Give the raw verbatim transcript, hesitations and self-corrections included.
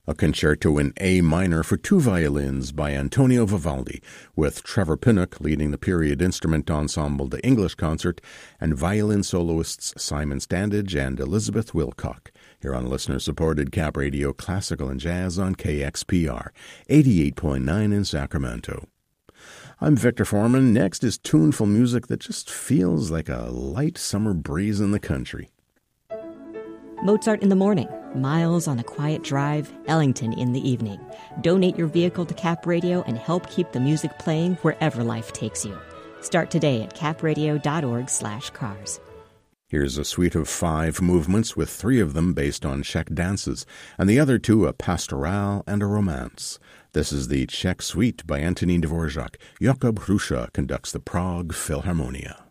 A concerto in A minor for two violins by Antonio Vivaldi, with Trevor Pinnock leading the period instrument ensemble The English Concert, and violin soloists Simon Standage and Elizabeth Wilcock, here on listener-supported Cap Radio Classical and Jazz on K X P R, eighty-eight point nine in Sacramento. I'm Victor Foreman. Next is tuneful music that just feels like a light summer breeze in the country. Mozart in the morning, Miles on a quiet drive, Ellington in the evening. Donate your vehicle to Cap Radio and help keep the music playing wherever life takes you. Start today at capradio.org slash cars. Here's a suite of five movements, with three of them based on Czech dances, and the other two a pastoral and a romance. This is the Czech Suite by Antonín Dvorak. Jakub Hruša conducts the Prague Philharmonia.